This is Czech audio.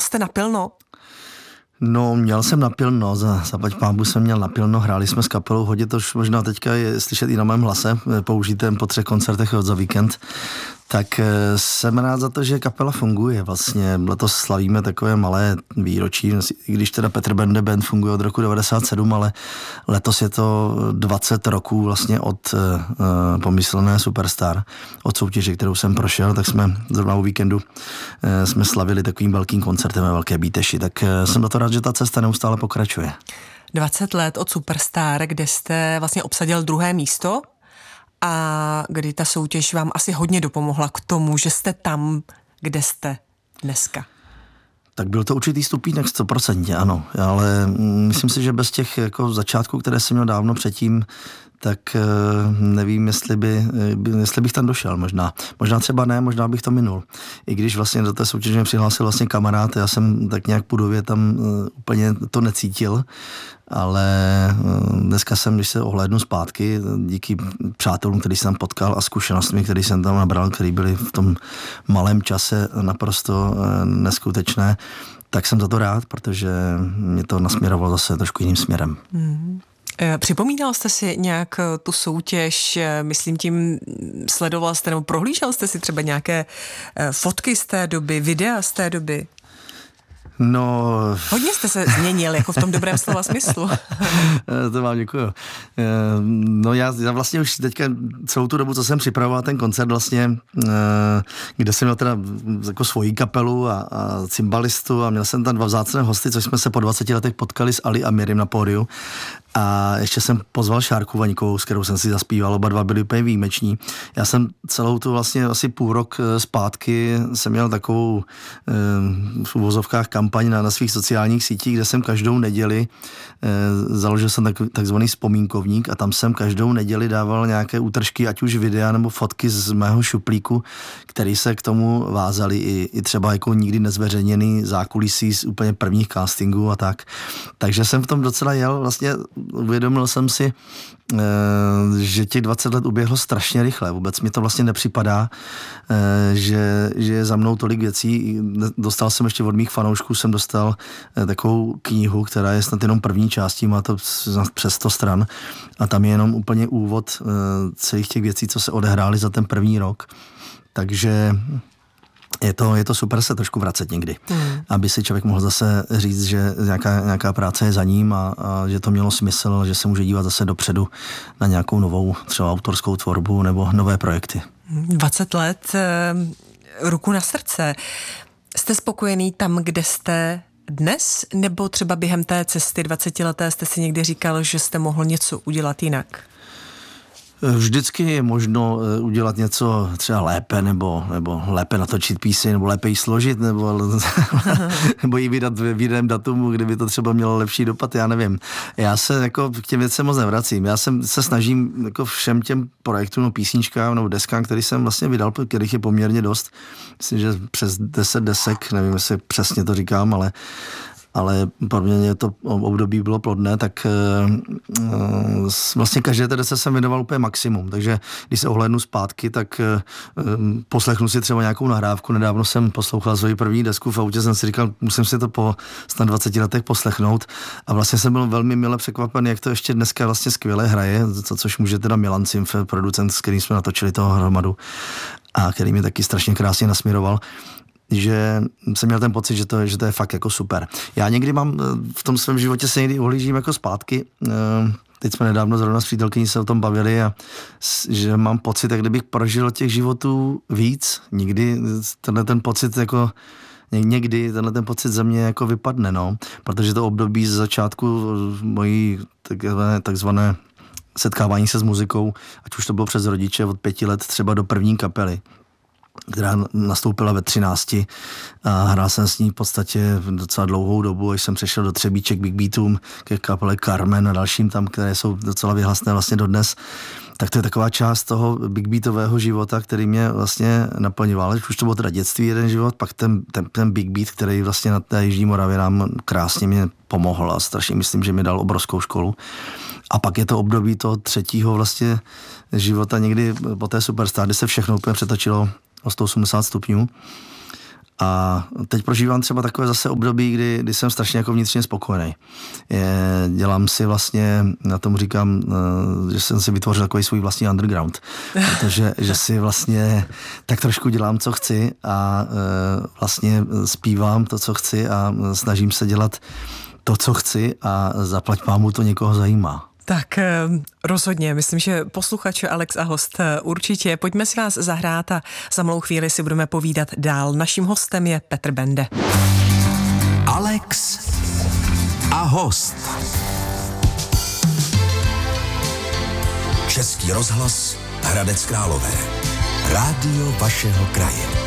jste napilno? No, měl jsem napilno, zaplať pánbůh jsem měl napilno, hráli jsme s kapelou hodně, to už možná teďka je slyšet i na mém hlase, použitém po 3 koncertech za víkend. Tak jsem rád za to, že kapela funguje. Vlastně letos slavíme takové malé výročí, i když teda Petr Bende Band funguje od roku 97, ale letos je to 20 roků vlastně od pomyslné Superstar, od soutěže, kterou jsem prošel, tak jsme zrovna o víkendu jsme slavili takovým velkým koncertem ve Velké Bíteši, tak jsem za to rád, že ta cesta neustále pokračuje. 20 let od Superstar, kde jste vlastně obsadil 2. místo, a kdy ta soutěž vám asi hodně dopomohla k tomu, že jste tam, kde jste dneska. Tak byl to určitý stupínek 100%, ano, ale myslím si, že bez těch jako začátků, které jsem měl dávno předtím, tak nevím, jestli bych tam došel, možná třeba ne, možná bych to minul. I když vlastně do té soutěže mě přihlásil vlastně kamarád, já jsem tak nějak půdově tam úplně to necítil, ale dneska jsem, když se ohlédnu zpátky, díky přátelům, který jsem potkal a zkušenostmi, který jsem tam nabral, který byly v tom malém čase naprosto neskutečné, tak jsem za to rád, protože mě to nasměrovalo zase trošku jiným směrem. Připomínal jste si nějak tu soutěž, myslím tím, sledoval jste nebo prohlížel jste si třeba nějaké fotky z té doby, videa z té doby? No... Hodně jste se změnil, jako v tom dobrém slova smyslu. To vám děkuju. No já vlastně už teďka celou tu dobu, co jsem připravoval ten koncert vlastně, kde jsem měl teda jako svoji kapelu a cymbalistu a měl jsem tam 2 vzácné hosty, což jsme se po 20 letech potkali s Ali a Mirim na pódiu. A ještě jsem pozval Šárku Vaňkovou, s kterou jsem si zaspíval, oba dva byli úplně výjimeční. Já jsem celou tu vlastně asi půl rok zpátky jsem měl takovou v uvozovkách kampaň na svých sociálních sítích, kde jsem každou neděli založil jsem takzvaný vzpomínkovník a tam jsem každou neděli dával nějaké útržky, ať už videa nebo fotky z mého šuplíku, který se k tomu vázali i třeba jako nikdy nezveřejněný zákulisí z úplně prvních castingů a tak. Takže jsem v tom docela jel, vlastně uvědomil jsem si, že těch 20 let uběhlo strašně rychle. Vůbec mi to vlastně nepřipadá, že je za mnou tolik věcí. Dostal jsem ještě od mých fanoušků, jsem dostal takovou knihu, která je snad jenom první částí, má to přes 100 stran a tam je jenom úplně úvod celých těch věcí, co se odehrály za ten první rok. Takže je to super se trošku vracet někdy, aby si člověk mohl zase říct, že nějaká práce je za ním a že to mělo smysl, že se může dívat zase dopředu na nějakou novou třeba autorskou tvorbu nebo nové projekty. 20 let, ruku na srdce. Jste spokojený tam, kde jste dnes? Nebo třeba během té cesty 20 leté jste si někdy říkal, že jste mohl něco udělat jinak? Vždycky je možno udělat něco třeba lépe, nebo lépe natočit píseň, nebo lépe ji složit, nebo ji vydat v jiném datumu, kdyby to třeba mělo lepší dopad, já nevím. Já se jako k těm věcem moc nevracím. Já se snažím jako všem těm projektům, písničkám nebo deskám, který jsem vlastně vydal, kterých je poměrně dost. Myslím, že přes 10 desek, nevím, jestli přesně to říkám, ale pro mě to období bylo plodné, tak vlastně každé té desce jsem věnoval úplně maximum, takže když se ohlédnu zpátky, tak poslechnu si třeba nějakou nahrávku. Nedávno jsem poslouchal svoji první desku v autě, jsem si říkal, musím si to po snad 20 letech poslechnout a vlastně jsem byl velmi mile překvapen, jak to ještě dneska vlastně skvěle hraje, což může teda Milan Cimf, producent, s kterým jsme natočili toho hromadu a který mě taky strašně krásně nasměroval, že jsem měl ten pocit, že to je fakt jako super. Já někdy mám v tom svém životě se někdy ohlížím jako zpátky. Teď jsme nedávno zrovna s přítelkyní se o tom bavili a že mám pocit, jak kdybych prožil těch životů víc. Nikdy ten pocit jako někdy tenhle pocit ze mě jako vypadne, no. Protože to období z začátku mojí takzvané setkávání se s muzikou, ať už to bylo přes rodiče od 5 let třeba do první kapely, která nastoupila ve 13 a hrál jsem s ní v podstatě docela dlouhou dobu, až jsem přešel do Třebíček Big Beatům ke kapele Carmen a dalším tam, které jsou docela vyhlasné vlastně dodnes. Tak to je taková část toho big beatového života, který mě vlastně naplňoval. Už to bylo teda dětství jeden život, pak ten big beat, který vlastně na té Jižní Moravě nám krásně mě pomohl a strašně myslím, že mi dal obrovskou školu. A pak je to období toho třetího vlastně života někdy po té Superstar, kde se všechno úplně přetočilo o 180 stupňů. A teď prožívám třeba takové zase období, kdy jsem strašně jako vnitřně spokojený. Dělám si vlastně, na tom říkám, že jsem si vytvořil takový svůj vlastní underground. Protože že si vlastně tak trošku dělám, co chci a vlastně zpívám to, co chci a snažím se dělat to, co chci a zaplať pámu to někoho zajímá. Tak rozhodně, myslím, že posluchač Alex a host určitě. Pojďme si vás zahrát a za malou chvíli si budeme povídat dál. Naším hostem je Petr Bende. Alex a host. Český rozhlas Hradec Králové. Rádio vašeho kraje.